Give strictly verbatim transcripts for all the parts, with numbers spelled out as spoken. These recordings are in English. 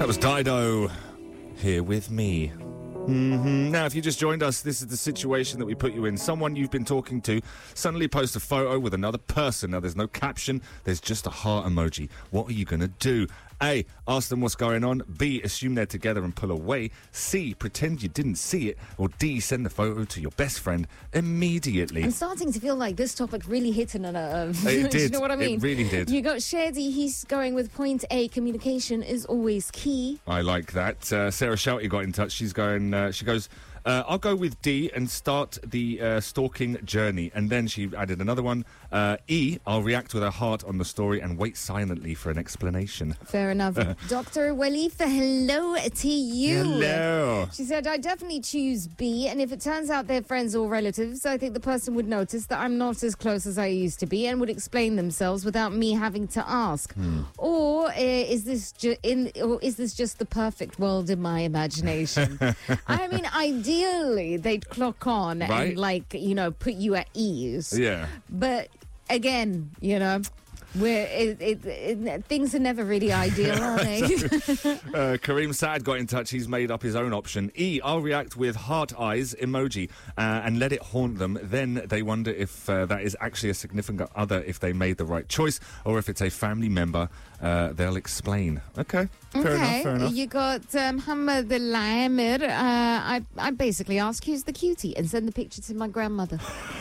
That was Dido here with me. Mm-hmm. Now, if you just joined us, this is the situation that we put you in. Someone you've been talking to suddenly posts a photo with another person. Now, there's no caption. There's just a heart emoji. What are you going to do? A, ask them what's going on. B, assume they're together and pull away. C, pretend you didn't see it. Or D, send the photo to your best friend immediately. I'm starting to feel like this topic really hit on a nerve. It did. Do you know what I mean? It really did. You got Shady. He's going with point A. Communication is always key. I like that. Uh, Sarah Shouty got in touch. She's going, uh, she goes, uh, I'll go with D and start the uh, stalking journey. And then she added another one. Uh, E, I'll react with a heart on the story and wait silently for an explanation. Fair enough. Doctor Walifa, hello to you. Hello. She said, I definitely choose B, and if it turns out they're friends or relatives, I think the person would notice that I'm not as close as I used to be and would explain themselves without me having to ask. Hmm. Or uh, is this ju- in? Or is this just the perfect world in my imagination? I mean, ideally, they'd clock on Right. and, like, you know, put you at ease. Yeah. But again, you know, we're, it, it, it, things are never really ideal, are they? uh, Kareem Saad got in touch. He's made up his own option. E, I'll react with heart eyes emoji uh, and let it haunt them. Then they wonder if uh, that is actually a significant other, if they made the right choice, or if it's a family member. Uh, they'll explain. Okay, fair okay. enough, fair enough. You got um, Muhammad Al-Amir. Uh, I, I basically ask who's the cutie and send the picture to my grandmother.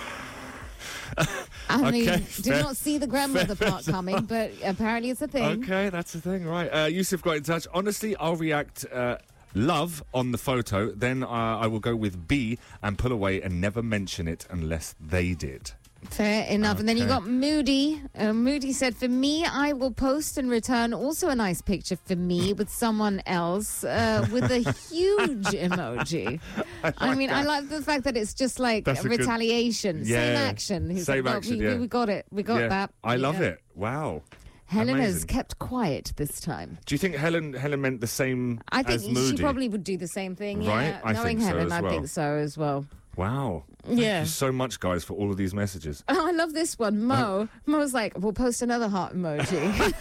I mean, Okay, did fair- not see the grandmother fair part coming, but apparently it's a thing. Okay, that's the thing, right. Uh, Yusuf got in touch. Honestly, I'll react uh, love on the photo. Then uh, I will go with B and pull away and never mention it unless they did. Fair enough. And then you Okay. got Moody. Uh, Moody said, for me, I will post and return also a nice picture for me with someone else uh, with a huge emoji. I, like mean, I that. like the fact that it's just like That's a good- retaliation. Same Yeah. action. He's Same like, well, action, we, yeah. we got it. We got Yeah, that. I love Yeah. it. Wow. Helen has Amazing. kept quiet this time. Do you think Helen Helen meant the same I think as Moody? she probably would do the same thing. Right? Yeah. I Knowing think so Helen, as I well. think so as well. Wow. Thank Yeah. you so much, guys, for all of these messages. Oh, I love this one. Mo. Mo's like, we'll post another heart emoji.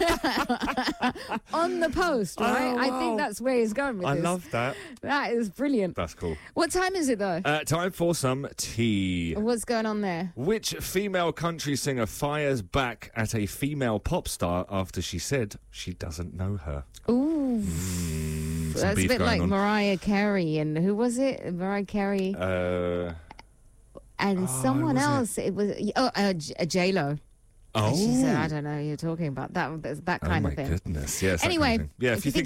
On the post, right? Oh, I wow. think that's where he's going with I this. love that. That is brilliant. That's cool. What time is it, though? Uh, time for some tea. What's going on there? Which female country singer fires back at a female pop star after she said she doesn't know her? Ooh. Mm, some That's a beef bit going like on. Mariah Carey. And who was it? Mariah Carey. Uh, and oh, someone was it? else. It, was, oh, uh, J- uh, J-Lo. oh, She said, I don't know who you're talking about. That, that oh kind my of thing. goodness. Yes. that kind of Anyway, thing. Yeah, if, if you you think